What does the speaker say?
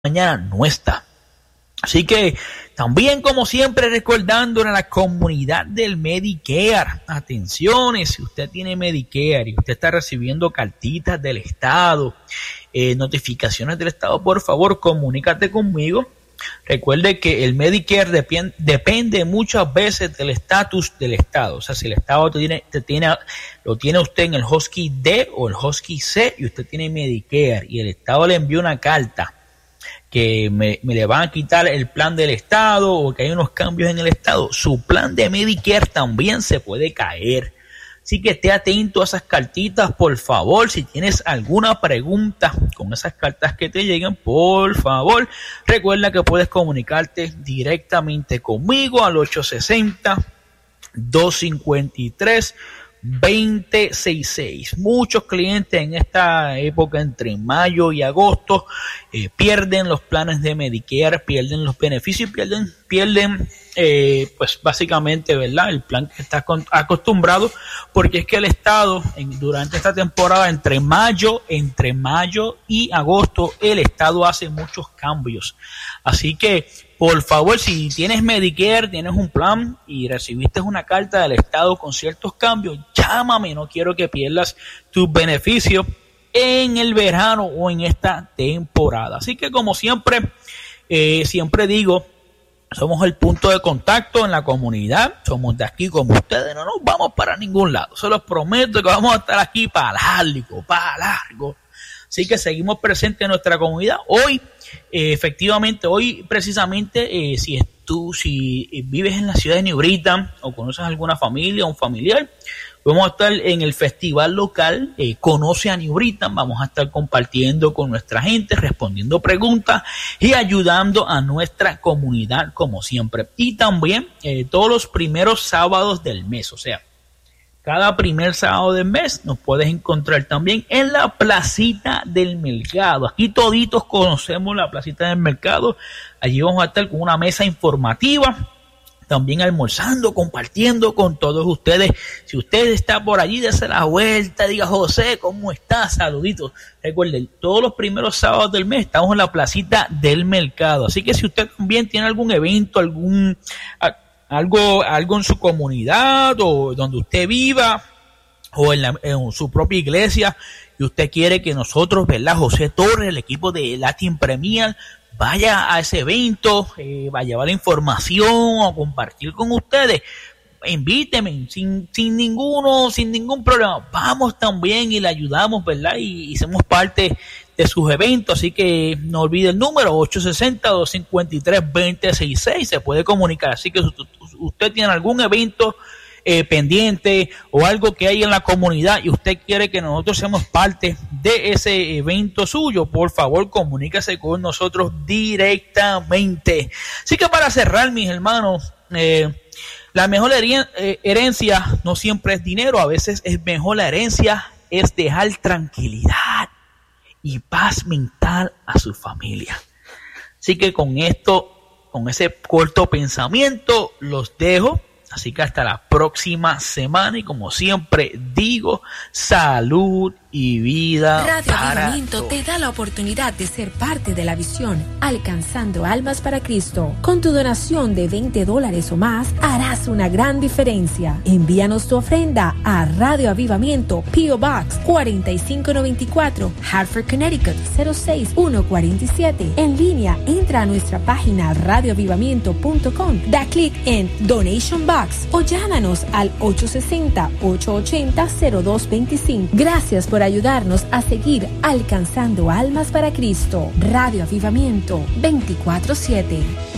mañana no está. Así que también, como siempre, recordando a la comunidad del Medicare, atenciones, si usted tiene Medicare y usted está recibiendo cartitas del Estado, notificaciones del Estado, por favor, comunícate conmigo. Recuerde que el Medicare depende muchas veces del estatus del Estado. O sea, si el Estado lo tiene usted en el Husky D o el Husky C y usted tiene Medicare y el Estado le envió una carta que me le van a quitar el plan del Estado o que hay unos cambios en el Estado, su plan de Medicare también se puede caer. Así que esté atento a esas cartitas, por favor. Si tienes alguna pregunta con esas cartas que te lleguen, por favor, recuerda que puedes comunicarte directamente conmigo al 860-253-2066. Muchos clientes en esta época entre mayo y agosto pierden los planes de Medicare, pierden los beneficios, pierden pues básicamente, ¿verdad?, el plan que está acostumbrado, porque es que el Estado durante esta temporada entre mayo y agosto el Estado hace muchos cambios. Así que por favor, si tienes Medicare, tienes un plan y recibiste una carta del Estado con ciertos cambios, llámame, no quiero que pierdas tus beneficios en el verano o en esta temporada. Así que como siempre digo, somos el punto de contacto en la comunidad, somos de aquí como ustedes, no nos vamos para ningún lado, se los prometo que vamos a estar aquí para largo. Así que seguimos presentes en nuestra comunidad. Hoy precisamente, si vives en la ciudad de New Britain o conoces alguna familia o un familiar, vamos a estar en el festival local Conoce a New Britain. Vamos a estar compartiendo con nuestra gente, respondiendo preguntas y ayudando a nuestra comunidad como siempre. Y también todos los primeros sábados del mes, o sea, cada primer sábado del mes nos puedes encontrar también en la placita del mercado. Aquí toditos conocemos la placita del mercado. Allí vamos a estar con una mesa informativa, también almorzando, compartiendo con todos ustedes. Si usted está por allí, dése la vuelta, diga: José, ¿cómo estás? Saluditos. Recuerden, todos los primeros sábados del mes estamos en la placita del mercado. Así que si usted también tiene algún evento, algo en su comunidad o donde usted viva o en su propia iglesia y usted quiere que nosotros, ¿verdad?, José Torres, el equipo de Latin Premier, vaya a ese evento, va a llevar la información o compartir con ustedes, invíteme sin ningún problema. Vamos también y le ayudamos, ¿verdad? Y somos parte de sus eventos. Así que no olvide el número 860-253-2066. Se puede comunicar. Así que si usted tiene algún evento pendiente o algo que hay en la comunidad y usted quiere que nosotros seamos parte de ese evento suyo, por favor comuníquese con nosotros directamente. Así que para cerrar, mis hermanos, la mejor herencia no siempre es dinero. A veces es mejor la herencia es dejar tranquilidad y paz mental a su familia. Así que con ese corto pensamiento los dejo. Así que hasta la próxima semana y como siempre digo, salud y vida. Radio Avivamiento te da la oportunidad de ser parte de la visión Alcanzando Almas para Cristo. Con tu donación de $20 o más harás una gran diferencia. Envíanos tu ofrenda a Radio Avivamiento, P.O. Box 4594, Hartford, Connecticut 06147. En línea, entra a nuestra página radioavivamiento.com, da clic en Donation Box o llámanos al 860-880-0225. Gracias por ayudarnos a seguir alcanzando almas para Cristo. Radio Avivamiento 24/7.